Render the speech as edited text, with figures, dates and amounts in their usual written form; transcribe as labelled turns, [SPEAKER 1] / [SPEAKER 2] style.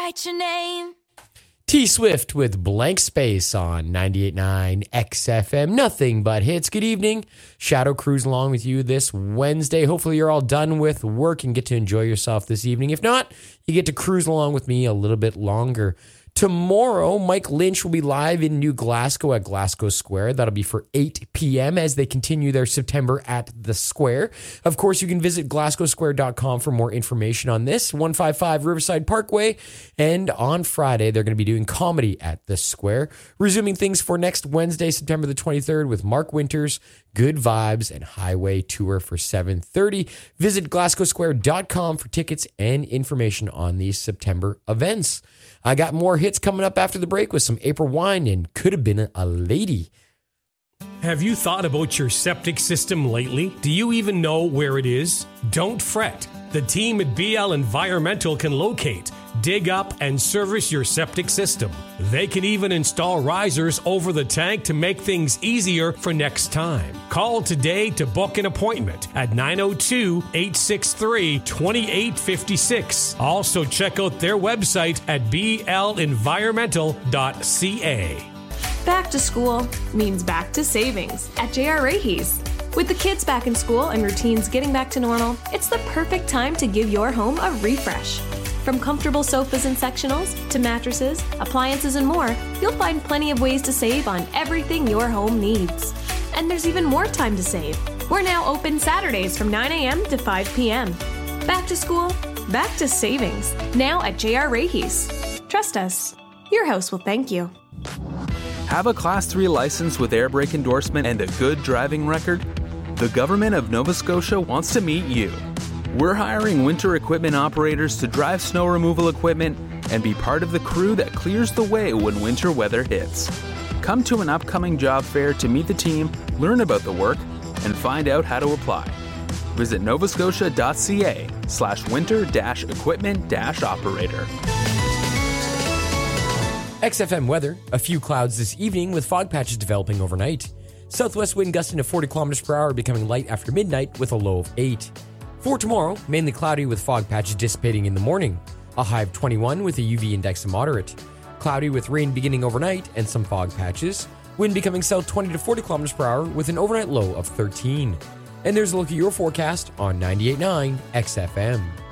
[SPEAKER 1] write your name.
[SPEAKER 2] T-Swift with Blank Space on 98.9 XFM. Nothing but hits. Good evening. Shadow cruising along with you this Wednesday. Hopefully you're all done with work and get to enjoy yourself this evening. If not, you get to cruise along with me a little bit longer. Tomorrow, Mike Lynch will be live in New Glasgow at Glasgow Square. That'll be for 8 p.m. as they continue their September at the Square. Of course, you can visit glasgowsquare.com for more information on this. 155 Riverside Parkway. And on Friday, they're going to be doing comedy at the Square. Resuming things for next Wednesday, September the 23rd with Mark Winters, Good Vibes, and Highway Tour for 7:30. Visit glasgowsquare.com for tickets and information on these September events. I got more hits coming up after the break with some April Wine and Could Have Been a Lady.
[SPEAKER 3] Have you thought about your septic system lately? Do you even know where it is? Don't fret. The team at BL Environmental can locate, dig up, and service your septic system. They can even install risers over the tank to make things easier for next time. Call today to book an appointment at 902-863-2856. Also check out their website at blenvironmental.ca.
[SPEAKER 4] Back to school means back to savings at J.R. Raheys. With the kids back in school and routines getting back to normal, it's the perfect time to give your home a refresh. From comfortable sofas and sectionals to mattresses, appliances, and more, you'll find plenty of ways to save on everything your home needs. And there's even more time to save. We're now open Saturdays from 9 a.m. to 5 p.m. Back to school, back to savings. Now at J.R. Raheys. Trust us. Your house will thank you.
[SPEAKER 5] Have a Class 3 license with air brake endorsement and a good driving record? The government of Nova Scotia wants to meet you. We're hiring winter equipment operators to drive snow removal equipment and be part of the crew that clears the way when winter weather hits. Come to an upcoming job fair to meet the team, learn about the work, and find out how to apply. Visit novascotia.ca/winter-equipment-operator.
[SPEAKER 2] XFM weather, a few clouds this evening with fog patches developing overnight. Southwest wind gusting to 40 kilometers per hour, becoming light after midnight with a low of 8. For tomorrow, mainly cloudy with fog patches dissipating in the morning. A high of 21 with a UV index of moderate. Cloudy with rain beginning overnight and some fog patches. Wind becoming south 20 to 40 kilometers per hour with an overnight low of 13. And there's a look at your forecast on 98.9 XFM.